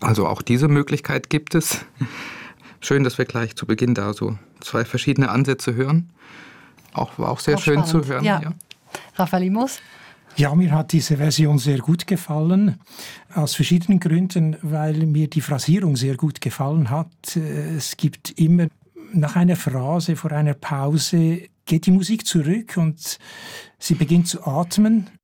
Also auch diese Möglichkeit gibt es. Schön, dass wir gleich zu Beginn da so 2 verschiedene Ansätze hören. War auch sehr schön spannend. zu hören. Ja. Raphael Immers? Ja, mir hat diese Version sehr gut gefallen, aus verschiedenen Gründen, weil mir die Phrasierung sehr gut gefallen hat. Es gibt immer nach einer Phrase vor einer Pause, geht die Musik zurück und sie beginnt zu atmen.